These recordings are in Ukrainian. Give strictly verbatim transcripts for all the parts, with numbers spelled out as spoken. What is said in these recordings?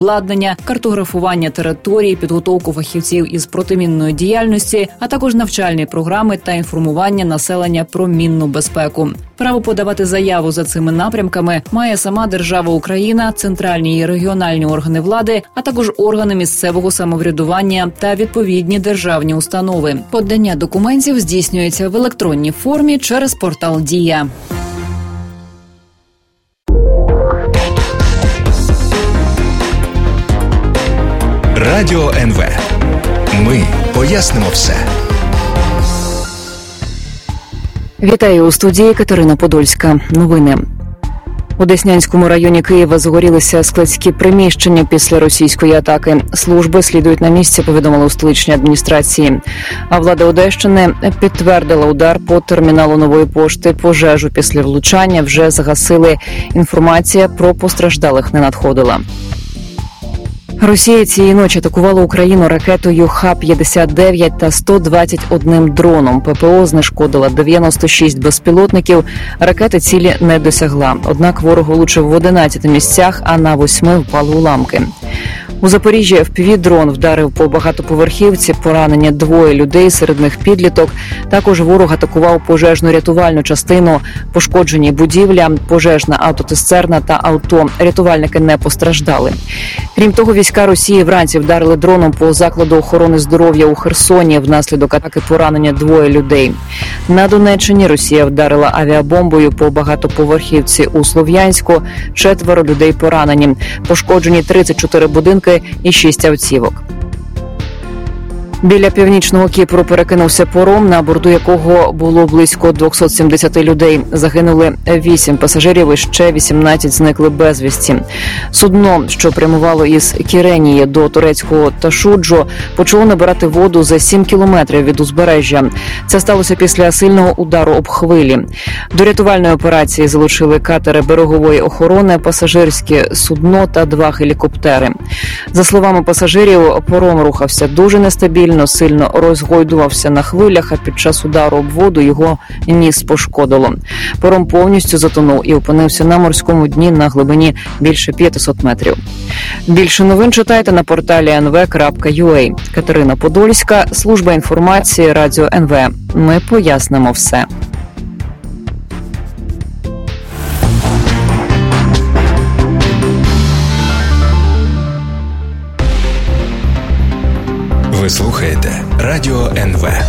обладнання, картографування територій, підготовку фахівців із протимінної діяльності, а також навчальні програми та інформування населення про мінну безпеку. Право подавати заяву за цими напрямками має сама держава Україна, центральні і регіональні органи влади, а також органи місцевого самоврядування та відповідні державні установи. Подання документів здійснюється в електронній формі через портал «Дія». Радіо ен ве. Ми пояснимо все. Вітаю у студії Катерина Подольська. Новини. У Деснянському районі Києва загорілися складські приміщення після російської атаки. Служби слідують на місці, повідомили у столичній адміністрації. А влада Одещини підтвердила удар по терміналу Нової пошти. Пожежу після влучання вже загасили. Інформація про постраждалих не надходила. Росія цієї ночі атакувала Україну ракетою Х п'ятдесят дев'ять та сто двадцять одним дроном. ППО знешкодила дев'яносто шість безпілотників. Ракети цілі не досягла. Однак ворог влучив в одинадцяти місцях, а на восьми впали уламки. У Запоріжжі еф пі ві-дрон вдарив по багатоповерхівці, поранені двоє людей, серед них підліток. Також ворог атакував пожежно-рятувальну частину, пошкоджені будівля, пожежна автоцистерна та авто. Рятувальники не постраждали. Крім того, війська Росії вранці вдарили дроном по закладу охорони здоров'я у Херсоні. Внаслідок атаки поранені двоє людей. На Донеччині Росія вдарила авіабомбою по багатоповерхівці у Слов'янську. Четверо людей поранені. Пошкоджені тридцять чотири будинки і шість автівок. Біля північного Кіпру перекинувся паром, на борту якого було близько двісті сімдесят людей. Загинули вісім пасажирів і ще вісімнадцять зникли безвісті. Судно, що прямувало із Кіренії до турецького Ташуджо, почало набирати воду за сім кілометрів від узбережжя. Це сталося після сильного удару об хвилі. До рятувальної операції залучили катери берегової охорони, пасажирське судно та два гелікоптери. За словами пасажирів, паром рухався дуже нестабільно, сильно розгойдувався на хвилях, а під час удару об воду його ніс пошкодило. Паром повністю затонув і опинився на морському дні на глибині більше п'ятсот метрів. Більше новин читайте на порталі ен ве крапка ю а. Катерина Подольська, служба інформації, Радіо ен ве. Ми пояснимо все. Ви слухаєте Радіо ен ве.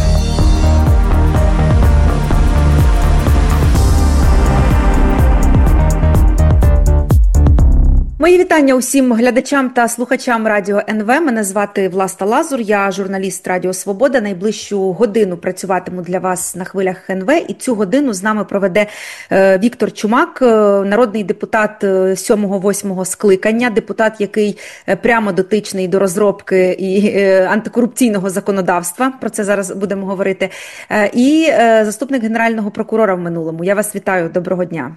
Мої вітання усім глядачам та слухачам Радіо ен ве. Мене звати Власта Лазур, я журналіст Радіо Свобода. Найближчу годину працюватиму для вас на хвилях ен ве, і цю годину з нами проведе е, Віктор Чумак, е, народний депутат сьомого-восьмого скликання, депутат, який е, прямо дотичний до розробки і е, антикорупційного законодавства, про це зараз будемо говорити, е, і е, заступник генерального прокурора в минулому. Я вас вітаю, доброго дня.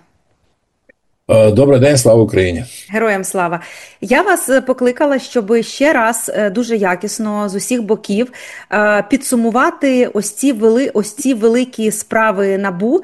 Добрий день, слава Україні. Героям слава. Я вас покликала, щоб ще раз дуже якісно з усіх боків підсумувати ось ці, вели, ось ці великі справи НАБУ.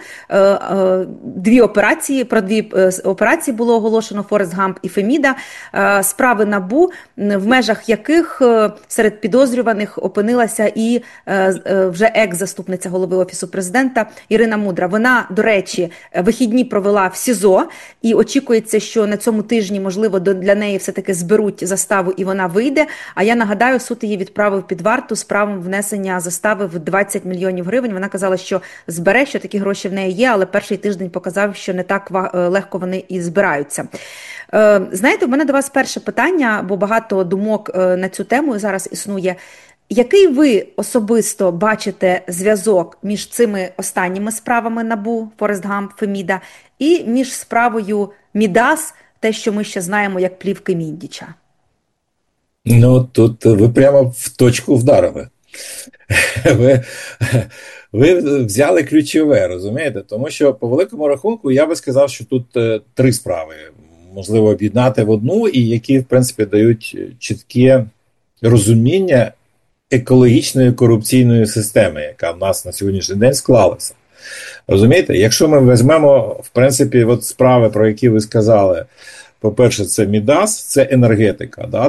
Дві операції, про дві операції було оголошено: Форест Гамп і Феміда. Справи НАБУ, в межах яких серед підозрюваних опинилася і вже екс-заступниця голови Офісу президента Ірина Мудра. Вона, до речі, вихідні провела в СІЗО, і очікується, що на цьому тижні, можливо, для неї все-таки зберуть заставу і вона вийде. А я нагадаю, суд її відправив під варту з правом внесення застави в двадцять мільйонів гривень. Вона казала, що збере, що такі гроші в неї є, але перший тиждень показав, що не так легко вони і збираються. Знаєте, в мене до вас перше питання, бо багато думок на цю тему зараз існує. Який ви особисто бачите зв'язок між цими останніми справами НАБУ, Форест Гамп, Феміда, і між справою Мідас, те, що ми ще знаємо як плівки Міндіча? Ну, тут ви прямо в точку вдарили. Ви, ви взяли ключове, розумієте? Тому що, по великому рахунку, я би сказав, що тут е, три справи можливо об'єднати в одну, і які, в принципі, дають чітке розуміння екологічної корупційної системи, яка в нас на сьогоднішній день склалася. Розумієте? Якщо ми візьмемо, в принципі, от справи, про які ви сказали, По-перше, це Мідас, це енергетика. Да?